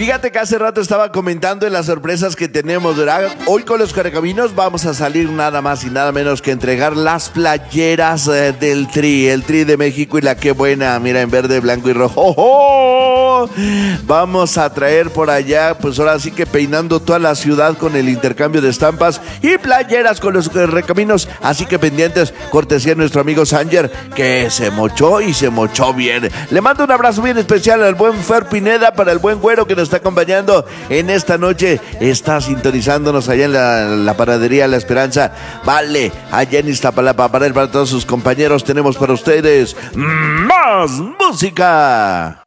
Fíjate que hace rato estaba comentando en las sorpresas que tenemos, ¿verdad? Hoy con los Correcaminos vamos a salir nada más y nada menos que entregar las playeras del Tri, el Tri de México y la Qué Buena, mira, en verde, blanco y rojo. ¡Oh! Vamos a traer por allá, pues ahora sí que peinando toda la ciudad con el intercambio de estampas y playeras con los Correcaminos, así que pendientes, cortesía de nuestro amigo Sanger, que se mochó y se mochó bien. Le mando un abrazo bien especial al buen Fer Pineda, para el buen Güero que nos está acompañando en esta noche, está sintonizándonos allá en la panadería La Esperanza, vale, allá en Iztapalapa. Para él, para todos sus compañeros, tenemos para ustedes más música.